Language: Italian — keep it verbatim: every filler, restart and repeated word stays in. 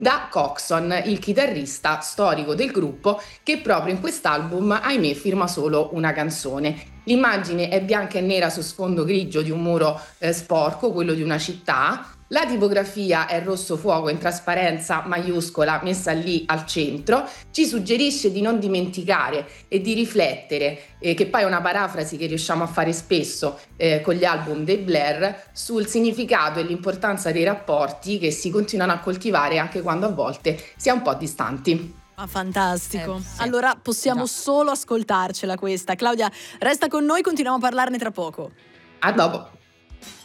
da Coxon, il chitarrista storico del gruppo, che proprio in quest'album, ahimè, firma solo una canzone. L'immagine è bianca e nera su sfondo grigio di un muro eh, sporco, quello di una città. La tipografia è rosso fuoco in trasparenza maiuscola messa lì al centro, ci suggerisce di non dimenticare e di riflettere, eh, che poi è una parafrasi che riusciamo a fare spesso eh, con gli album dei Blair, sul significato e l'importanza dei rapporti che si continuano a coltivare anche quando a volte si è un po' distanti. Ah, fantastico. Eh, sì. Allora possiamo Già. solo ascoltarcela questa. Claudia, resta con noi, continuiamo a parlarne tra poco. A dopo!